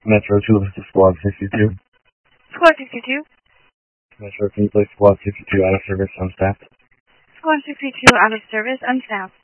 Metro 2, this is Squad 62. Squad 62. Metro, can you place Squad 62 out of service, unstaffed? Squad 62 out of service, unstaffed.